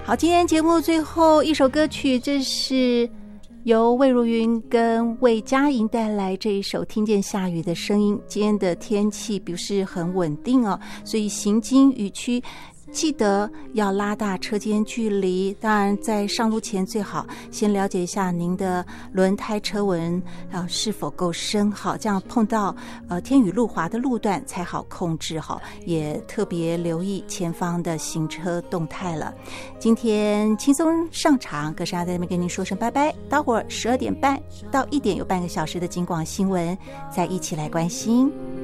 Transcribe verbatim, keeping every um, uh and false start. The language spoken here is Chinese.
好，今天节目最后一首歌曲，这是由魏如云跟魏佳莹带来这一首《听见下雨的声音》。今天的天气不是很稳定哦，所以行经雨区记得要拉大车间距离，当然在上路前最好先了解一下您的轮胎车纹啊是否够深，好，这样碰到呃天雨路滑的路段才好控制好，也特别留意前方的行车动态了。今天轻松上场，葛莎在那边跟您说声拜拜，待会儿十二点半到一点有半个小时的警广新闻，再一起来关心。